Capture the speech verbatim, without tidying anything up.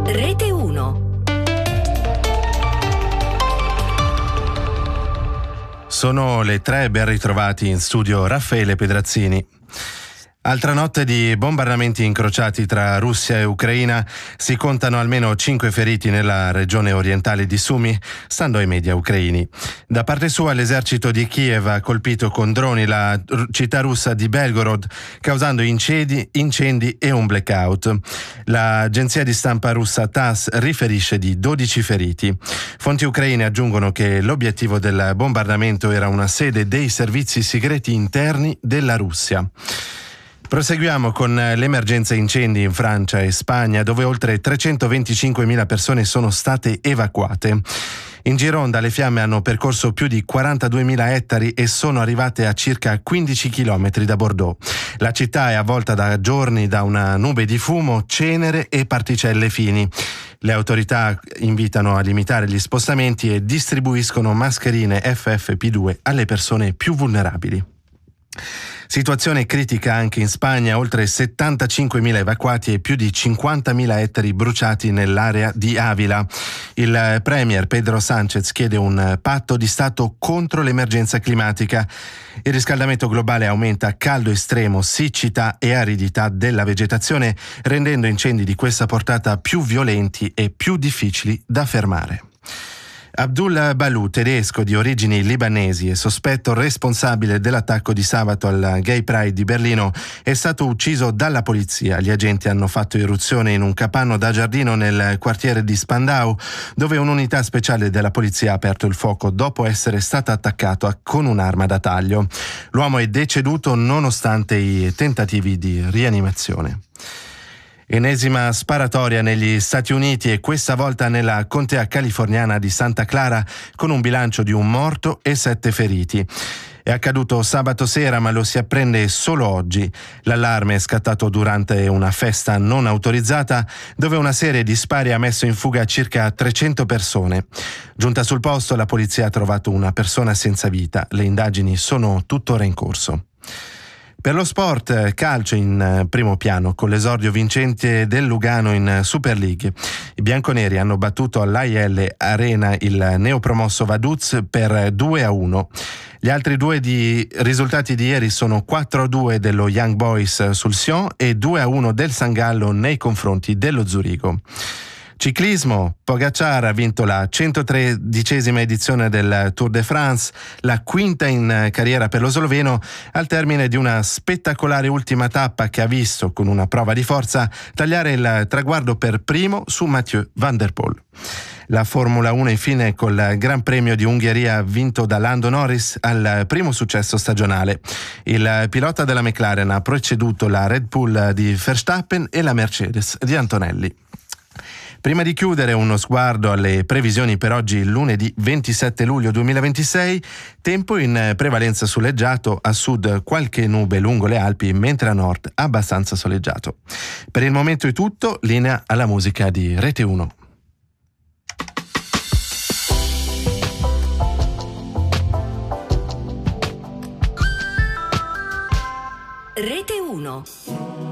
Rete uno. Sono le tre, ben ritrovati in studio Raffaele Pedrazzini. Altra notte di bombardamenti incrociati tra Russia e Ucraina, si contano almeno cinque feriti nella regione orientale di Sumy, stando ai media ucraini. Da parte sua l'esercito di Kiev ha colpito con droni la città russa di Belgorod, causando incendi, incendi e un blackout. L'agenzia di stampa russa TASS riferisce di dodici feriti. Fonti ucraine aggiungono che l'obiettivo del bombardamento era una sede dei servizi segreti interni della Russia. Proseguiamo con l'emergenza incendi in Francia e Spagna, dove oltre trecentoventicinquemila persone sono state evacuate. In Gironda le fiamme hanno percorso più di quarantaduemila ettari e sono arrivate a circa quindici chilometri da Bordeaux. La città è avvolta da giorni da una nube di fumo, cenere e particelle fini. Le autorità invitano a limitare gli spostamenti e distribuiscono mascherine F F P due alle persone più vulnerabili. Situazione critica anche in Spagna, oltre settantacinquemila evacuati e più di cinquantamila ettari bruciati nell'area di Ávila. Il premier Pedro Sánchez chiede un patto di Stato contro l'emergenza climatica. Il riscaldamento globale aumenta caldo estremo, siccità e aridità della vegetazione, rendendo incendi di questa portata più violenti e più difficili da fermare. Abdul Balou, tedesco di origini libanesi e sospetto responsabile dell'attacco di sabato al Gay Pride di Berlino, è stato ucciso dalla polizia. Gli agenti hanno fatto irruzione in un capanno da giardino nel quartiere di Spandau, dove un'unità speciale della polizia ha aperto il fuoco dopo essere stato attaccato con un'arma da taglio. L'uomo è deceduto nonostante i tentativi di rianimazione. Ennesima sparatoria negli Stati Uniti e questa volta nella contea californiana di Santa Clara, con un bilancio di un morto e sette feriti. È accaduto sabato sera, ma lo si apprende solo oggi. L'allarme è scattato durante una festa non autorizzata, dove una serie di spari ha messo in fuga circa trecento persone. Giunta sul posto, la polizia ha trovato una persona senza vita. Le indagini sono tuttora in corso. Per lo sport, calcio in primo piano, con l'esordio vincente del Lugano in Super League. I bianconeri hanno battuto all'A I L Arena il neopromosso Vaduz per due a uno. Gli altri due di risultati di ieri sono quattro a due dello Young Boys sul Sion e due a uno del San Gallo nei confronti dello Zurigo. Ciclismo, Pogacar ha vinto la centotredicesima edizione del Tour de France, la quinta in carriera per lo sloveno, al termine di una spettacolare ultima tappa che ha visto, con una prova di forza, tagliare il traguardo per primo su Mathieu van der Poel. La Formula uno infine col Gran Premio di Ungheria vinto da Lando Norris al primo successo stagionale. Il pilota della McLaren ha preceduto la Red Bull di Verstappen e la Mercedes di Antonelli. Prima di chiudere, uno sguardo alle previsioni per oggi, lunedì ventisette luglio duemilaventisei, tempo in prevalenza soleggiato, a sud qualche nube lungo le Alpi, mentre a nord abbastanza soleggiato. Per il momento è tutto, linea alla musica di Rete uno. Rete uno.